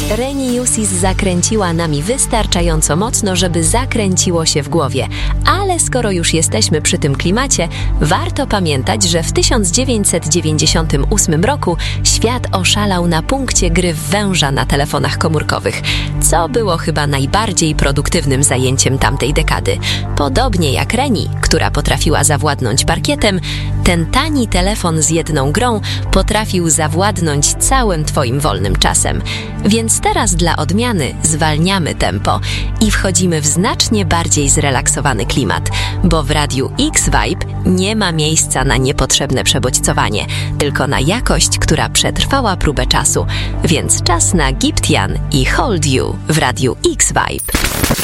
Reni Jusis zakręciła nami wystarczająco mocno, żeby zakręciło się w głowie. Ale skoro już jesteśmy przy tym klimacie, warto pamiętać, że w 1998 roku świat oszalał na punkcie gry w węża na telefonach komórkowych, co było chyba najbardziej produktywnym zajęciem tamtej dekady. Podobnie jak Reni, która potrafiła zawładnąć parkietem, ten tani telefon z jedną grą potrafił zawładnąć całym twoim wolnym czasem. Więc teraz dla odmiany zwalniamy tempo i wchodzimy w znacznie bardziej zrelaksowany klimat, bo w Radiu X-Vibe nie ma miejsca na niepotrzebne przebodźcowanie, tylko na jakość, która przetrwała próbę czasu. Więc czas na Giptian i Hold You w Radiu X-Vibe.